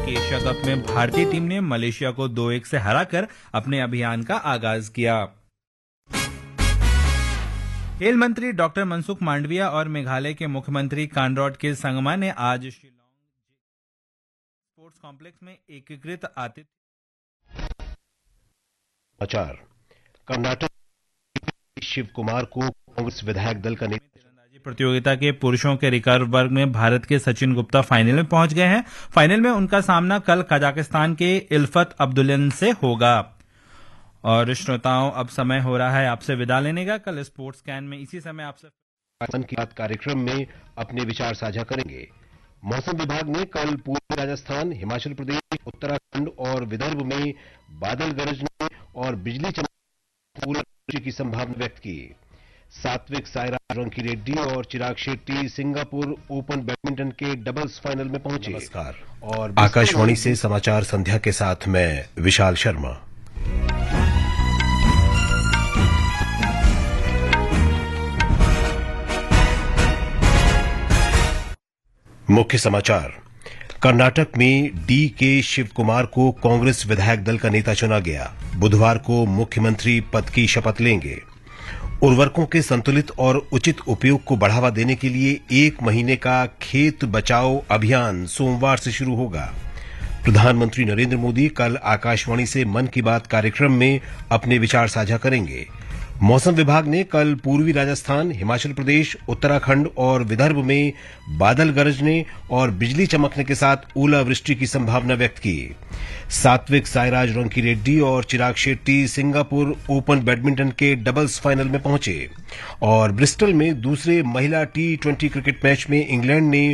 Hockey Asia cup में भारतीय team ने मलेशिया को 2-1 से हराकर अपने अभियान का आगाज किया। खेल मंत्री डॉक्टर मनसुख मांडविया और मेघालय के मुख्यमंत्री कानरॉड के संगमा ने आज शिलोंग स्पोर्ट्स कॉम्प्लेक्स में एकीकृत आतिथ्य कर्नाटक शिव कुमार को कांग्रेस विधायक दल का नेता प्रतियोगिता के पुरुषों के रिकर्व वर्ग में भारत के सचिन गुप्ता फाइनल में पहुंच गए हैं। फाइनल में उनका सामना कल कजाकिस्तान के इल्फत अब्दुल्लन से होगा। और श्रोताओं, अब समय हो रहा है आपसे विदा लेने का। कल स्पोर्ट्स कैन में इसी समय आपसे मन की बात कार्यक्रम में अपने विचार साझा करेंगे। मौसम विभाग ने कल पूर्वी राजस्थान, हिमाचल प्रदेश, उत्तराखंड और विदर्भ में बादल गरजने और बिजली चमकने की संभावना व्यक्त की। सात्विक साईराज रंकीरेड्डी और Chirag Shetty Singapore open badminton के डबल्स फाइनल में पहुंचे। नमस्कार और आकाशवाणी से समाचार संध्या के साथ मैं विशाल शर्मा। मुख्य समाचार। कर्नाटक में डी के शिव कुमार को कांग्रेस विधायक दल का नेता चुना गया। बुधवार को मुख्यमंत्री पद की शपथ लेंगे। उर्वरकों के संतुलित और उचित उपयोग को बढ़ावा देने के लिए 1 महीने का खेत बचाओ अभियान सोमवार से शुरू होगा। प्रधानमंत्री नरेंद्र मोदी कल आकाशवाणी से मन की बात कार्यक्रम में अपने विचार साझा करेंगे। मौसम विभाग ने कल पूर्वी राजस्थान, हिमाचल प्रदेश, उत्तराखंड और विदर्भ में बादल गरजने और बिजली चमकने के साथ ओलावृष्टि की संभावना व्यक्त की। सात्विक साईराज रंकीरेड्डी और Chirag Shetty Singapore open badminton के डबल्स फाइनल में पहुंचे और ब्रिस्टल में दूसरे महिला T20 क्रिकेट मैच में इंग्लैंड ने